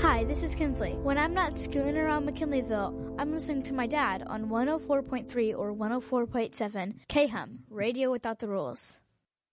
Hi, this is Kinsley. When I'm not scooting around McKinleyville, I'm listening to my dad on 104.3 or 104.7 KHUM, Radio Without the Rules.